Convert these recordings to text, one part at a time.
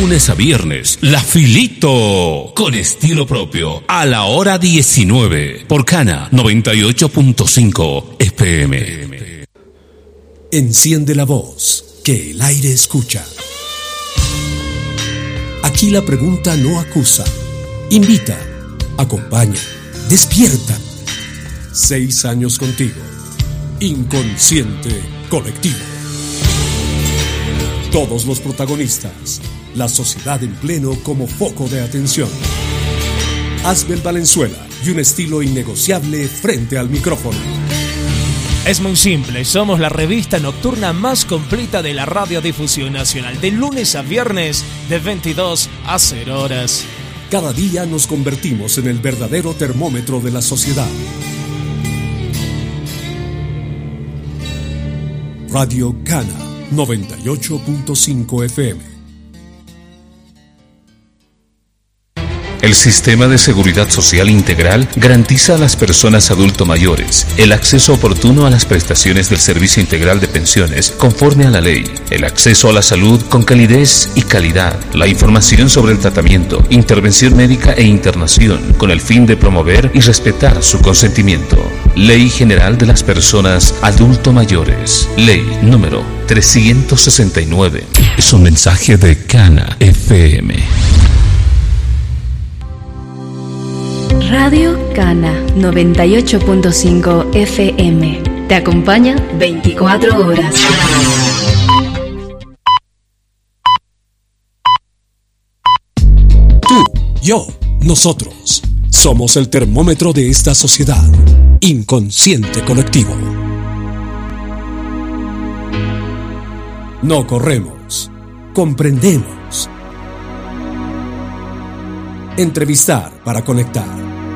lunes a viernes, La Filito, con estilo propio, a la hora 19, por Cana 98.5 FM. Enciende la voz, que el aire escucha. Aquí la pregunta no acusa, invita, acompaña, despierta. 6 años contigo, inconsciente colectivo. Todos los protagonistas, la sociedad en pleno como foco de atención. Asbel Valenzuela y un estilo innegociable frente al micrófono. Es muy simple, somos la revista nocturna más completa de la radiodifusión nacional, de lunes a viernes, de 22 a 0 horas. Cada día nos convertimos en el verdadero termómetro de la sociedad. Radio Cana 98.5 FM. El Sistema de Seguridad Social Integral garantiza a las personas adulto mayores el acceso oportuno a las prestaciones del Servicio Integral de Pensiones conforme a la ley, el acceso a la salud con calidez y calidad, la información sobre el tratamiento, intervención médica e internación con el fin de promover y respetar su consentimiento. Ley General de las Personas Adulto Mayores, Ley número 369. Es un mensaje de Cana FM. Radio Cana 98.5 FM. Te acompaña 24 horas. Tú, yo, nosotros. Somos el termómetro de esta sociedad. Inconsciente colectivo. No corremos. Comprendemos. Entrevistar para conectar.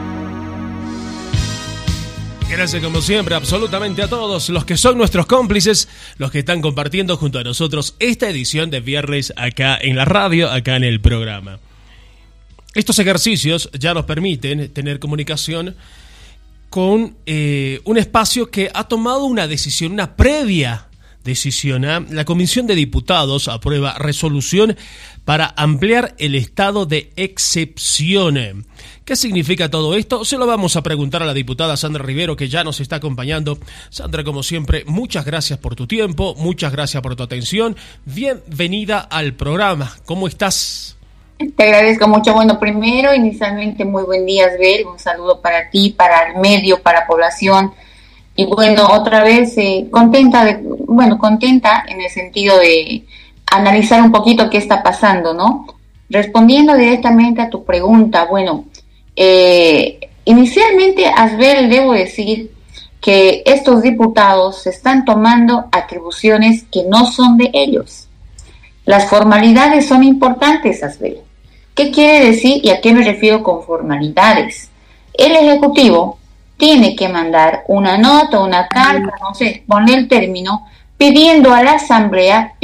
Gracias como siempre absolutamente a todos los que son nuestros cómplices, los que están compartiendo junto a nosotros esta edición de viernes acá en la radio, acá en el programa. Estos ejercicios ya nos permiten tener comunicación con un espacio que ha tomado una decisión, una previa decisión. La Comisión de Diputados aprueba resolución para ampliar el estado de excepción. ¿Qué significa todo esto? Se lo vamos a preguntar a la diputada Sandra Rivero, que ya nos está acompañando. Sandra, como siempre, muchas gracias por tu tiempo, muchas gracias por tu atención. Bienvenida al programa. ¿Cómo estás? Te agradezco mucho. Bueno, primero, inicialmente, muy buen día, Asbel. Un saludo para ti, para el medio, para la población. Y bueno, otra vez contenta en el sentido de analizar un poquito qué está pasando, ¿no? Respondiendo directamente a tu pregunta, bueno, inicialmente, Asbel, debo decir que estos diputados se están tomando atribuciones que no son de ellos. Las formalidades son importantes, Asbel. ¿Qué quiere decir y a qué me refiero con formalidades? El Ejecutivo tiene que mandar una nota, una carta, no sé, ponle el término, pidiendo a la Asamblea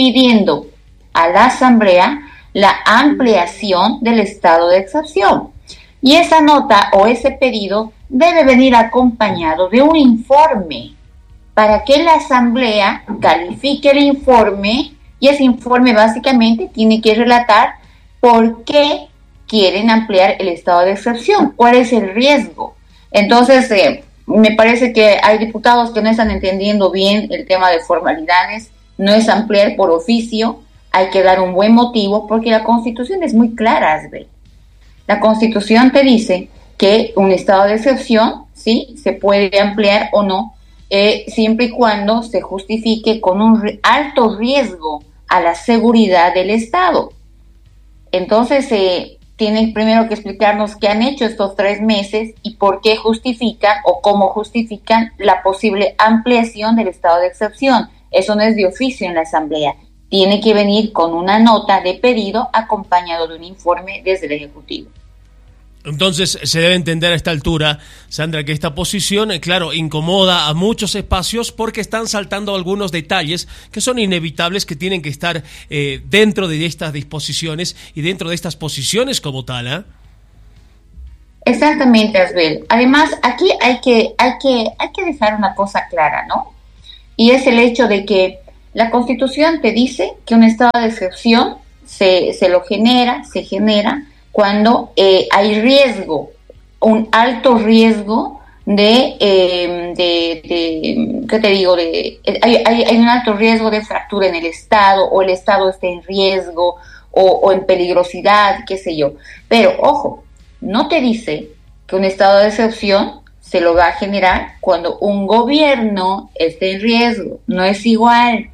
la ampliación del estado de excepción. Y esa nota o ese pedido debe venir acompañado de un informe para que la Asamblea califique el informe, y ese informe básicamente tiene que relatar por qué quieren ampliar el estado de excepción, cuál es el riesgo. Entonces, me parece que hay diputados que no están entendiendo bien el tema de formalidades, no es ampliar por oficio, hay que dar un buen motivo, porque la Constitución es muy clara, Asbel. La Constitución te dice que un estado de excepción, sí, se puede ampliar o no, siempre y cuando se justifique con un alto riesgo a la seguridad del Estado. Entonces, tienen primero que explicarnos qué han hecho estos 3 meses y por qué justifican o cómo justifican la posible ampliación del estado de excepción. Eso no es de oficio en la Asamblea. Tiene que venir con una nota de pedido acompañado de un informe desde el Ejecutivo. Entonces se debe entender a esta altura, Sandra, que esta posición, claro, incomoda a muchos espacios porque están saltando algunos detalles que son inevitables, que tienen que estar dentro de estas disposiciones y dentro de estas posiciones como tal, ¿eh? Exactamente, Asbel. Además, aquí hay que dejar una cosa clara, ¿no? Y es el hecho de que la Constitución te dice que un estado de excepción se genera cuando hay riesgo, un alto riesgo ¿qué te digo? Hay un alto riesgo de fractura en el Estado, o el Estado está en riesgo, o en peligrosidad, qué sé yo. Pero, ojo, no te dice que un estado de excepción se lo va a generar cuando un gobierno esté en riesgo. No es igual,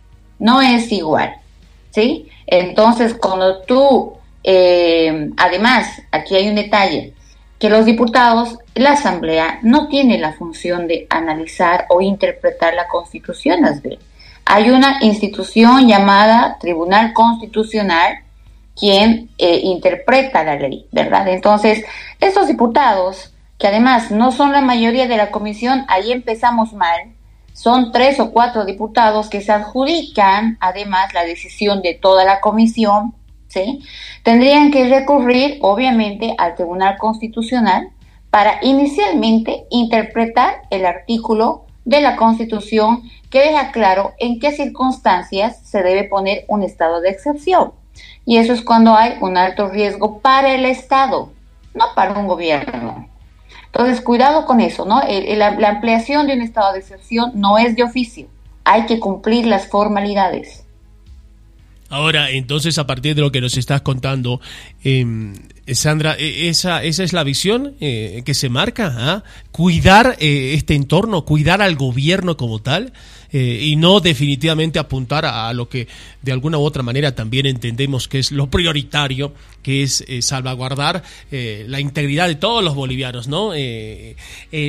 ¿sí? Entonces, cuando tú, además, aquí hay un detalle, que los diputados, la Asamblea, no tiene la función de analizar o interpretar la Constitución, Asbel. Hay una institución llamada Tribunal Constitucional quien interpreta la ley, ¿verdad? Entonces, estos diputados, que además no son la mayoría de la comisión, ahí empezamos mal, son 3 o 4 diputados que se adjudican además la decisión de toda la comisión, ¿sí? Tendrían que recurrir, obviamente, al Tribunal Constitucional para inicialmente interpretar el artículo de la Constitución que deja claro en qué circunstancias se debe poner un estado de excepción. Y eso es cuando hay un alto riesgo para el Estado, no para un gobierno. Entonces, cuidado con eso, ¿no? La ampliación de un estado de excepción no es de oficio. Hay que cumplir las formalidades. Ahora, entonces, a partir de lo que nos estás contando, Sandra, esa es la visión que se marca, cuidar este entorno, cuidar al gobierno como tal, y no definitivamente apuntar a lo que de alguna u otra manera también entendemos que es lo prioritario, que es salvaguardar la integridad de todos los bolivianos, ¿no? El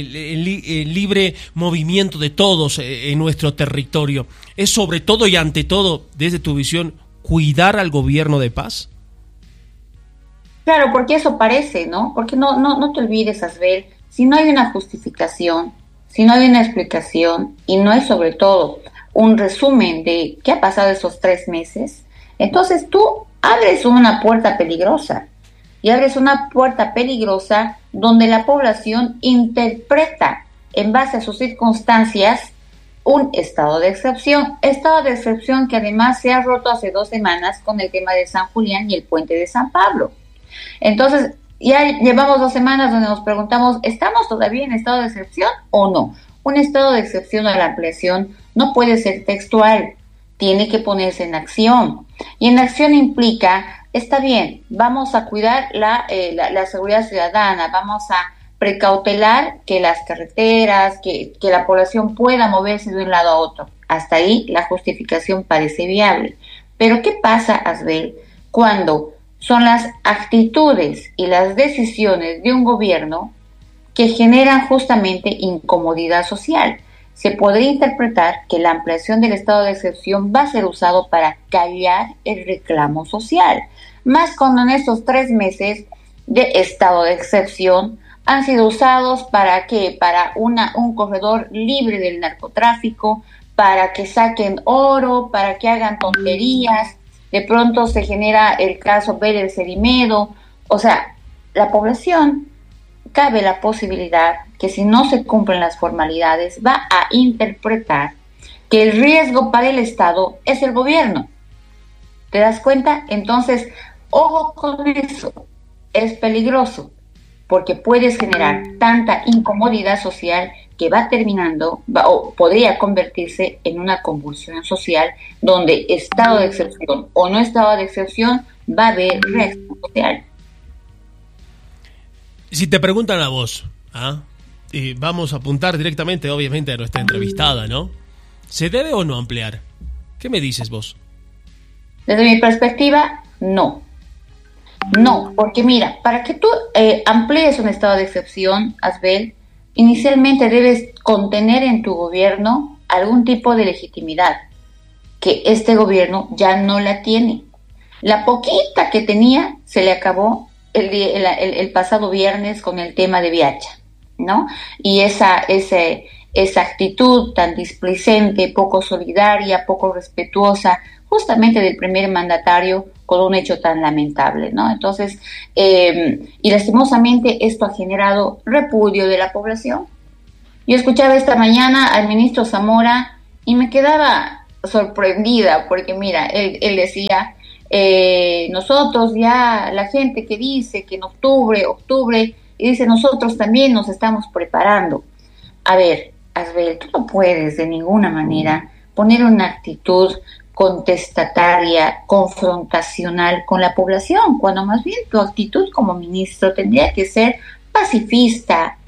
libre movimiento de todos en nuestro territorio. Es sobre todo y ante todo, desde tu visión, cuidar al gobierno de paz. Claro, porque eso parece, ¿no? Porque no te olvides, Asbel, si no hay una justificación, si no hay una explicación y no hay sobre todo un resumen de qué ha pasado esos 3 meses, entonces tú abres una puerta peligrosa, y abres una puerta peligrosa donde la población interpreta en base a sus circunstancias un estado de excepción que además se ha roto hace 2 semanas con el tema de San Julián y el puente de San Pablo. Entonces, ya llevamos 2 semanas donde nos preguntamos, ¿estamos todavía en estado de excepción o no? Un estado de excepción a la ampliación no puede ser textual, tiene que ponerse en acción. Y en acción implica, está bien, vamos a cuidar la seguridad ciudadana, vamos a precautelar que las carreteras, que la población pueda moverse de un lado a otro. Hasta ahí la justificación parece viable. Pero ¿qué pasa, Asbel, cuando son las actitudes y las decisiones de un gobierno que generan justamente incomodidad social? Se podría interpretar que la ampliación del estado de excepción va a ser usado para callar el reclamo social, más cuando en estos 3 meses de estado de excepción han sido usados ¿para qué? Para un corredor libre del narcotráfico, para que saquen oro, para que hagan tonterías. De pronto se genera el caso Beler Cerimedo. O sea, la población, cabe la posibilidad que si no se cumplen las formalidades va a interpretar que el riesgo para el Estado es el gobierno. ¿Te das cuenta? Entonces, ojo con eso, es peligroso, porque puedes generar tanta incomodidad social que va terminando, o podría convertirse en una convulsión social, donde estado de excepción o no estado de excepción va a haber reacción social. Si te preguntan a vos, vamos a apuntar directamente, obviamente, a nuestra entrevistada, ¿no? ¿Se debe o no ampliar? ¿Qué me dices vos? Desde mi perspectiva, no. No, porque mira, para que tú amplíes un estado de excepción, Asbel, inicialmente debes contener en tu gobierno algún tipo de legitimidad, que este gobierno ya no la tiene. La poquita que tenía se le acabó el pasado viernes con el tema de Viacha, ¿no? Y esa actitud tan displicente, poco solidaria, poco respetuosa, justamente del primer mandatario, con un hecho tan lamentable, ¿no? Entonces, y lastimosamente esto ha generado repudio de la población. Yo escuchaba esta mañana al ministro Zamora y me quedaba sorprendida, porque mira, él decía, nosotros ya, la gente que dice que en octubre, y dice nosotros también nos estamos preparando. A ver, Asbel, tú no puedes de ninguna manera poner una actitud contestataria, confrontacional con la población, cuando más bien tu actitud como ministro tendría que ser pacifista,